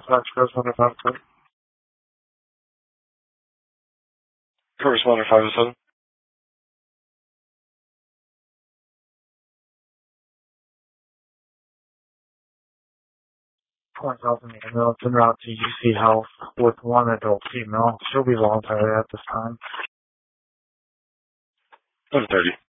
Correspondent 507. Correspondent 507. 20,000 email. It's en route to UC Health with one adult female. She'll be voluntary at this time. 130.